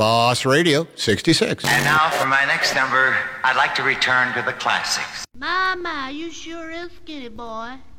Boss Radio 66. And now for my next number, I'd like to return to the classics. My, you sure is skinny, boy.